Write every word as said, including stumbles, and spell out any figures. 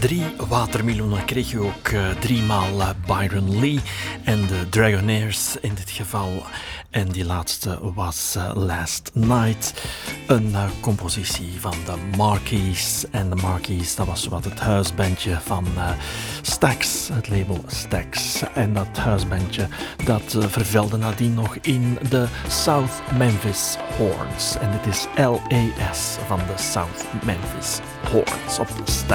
drie watermeloenen kreeg je ook uh, driemaal uh, Byron Lee en de Dragonaires in dit geval. En die laatste was uh, Last Night, een uh, compositie van de Marquis. En de Marquis, dat was wat het huisbandje van uh, Stax, het label Stax. En dat huisbandje, dat uh, vervelde nadien nog in de South Memphis Horns. En dit is L A S van de South Memphis Horns op de Stax.